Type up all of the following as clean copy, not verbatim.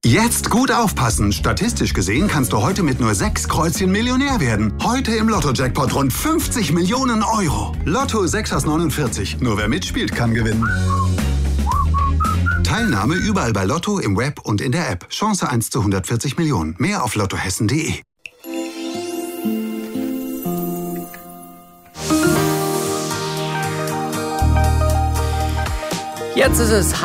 Jetzt gut aufpassen. Statistisch gesehen kannst du heute mit nur 6 Kreuzchen Millionär werden. Heute im Lotto-Jackpot rund 50 Millionen Euro. Lotto 6 aus 49. Nur wer mitspielt, kann gewinnen. Teilnahme überall bei Lotto, im Web und in der App. Chance 1 zu 140 Millionen. Mehr auf lottohessen.de. Jetzt ist es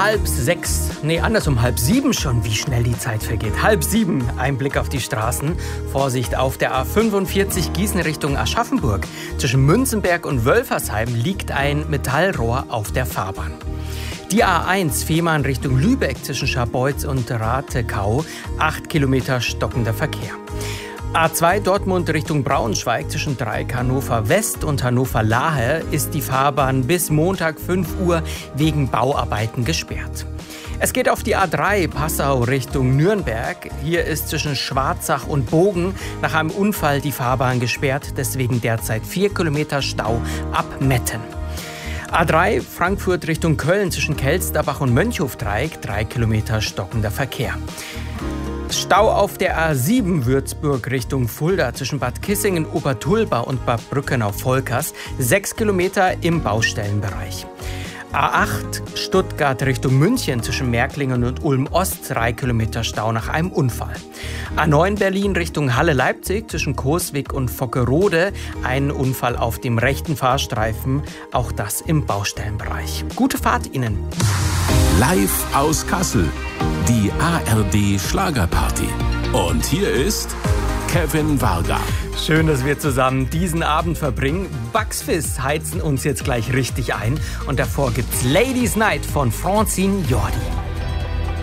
6:30, schon, wie schnell die Zeit vergeht. 6:30, ein Blick auf die Straßen. Vorsicht, auf der A45 Gießen Richtung Aschaffenburg. Zwischen Münzenberg und Wölfersheim liegt ein Metallrohr auf der Fahrbahn. Die A1 Fehmarn Richtung Lübeck zwischen Scharbeutz und Rathekau, 8 Kilometer stockender Verkehr. A2 Dortmund Richtung Braunschweig zwischen Dreieck Hannover West und Hannover Lahe ist die Fahrbahn bis Montag 5 Uhr wegen Bauarbeiten gesperrt. Es geht auf die A3 Passau Richtung Nürnberg. Hier ist zwischen Schwarzach und Bogen nach einem Unfall die Fahrbahn gesperrt, deswegen derzeit 4 Kilometer Stau ab Metten. A3 Frankfurt Richtung Köln zwischen Kelsterbach und Mönchhofdreieck, 3 Kilometer stockender Verkehr. Stau auf der A7 Würzburg Richtung Fulda zwischen Bad Kissingen, Obertulba und Bad Brückenau-Volkers, 6 Kilometer im Baustellenbereich. A8 Stuttgart Richtung München zwischen Märklingen und Ulm-Ost, 3 Kilometer Stau nach einem Unfall. A9 Berlin Richtung Halle-Leipzig zwischen Coswig und Vockerode, ein Unfall auf dem rechten Fahrstreifen, auch das im Baustellenbereich. Gute Fahrt Ihnen! Live aus Kassel, die ARD Schlagerparty. Und hier ist Kevin Varga. Schön, dass wir zusammen diesen Abend verbringen. Bucks Fizz heizen uns jetzt gleich richtig ein. Und davor gibt's Ladies Night von Francine Jordi.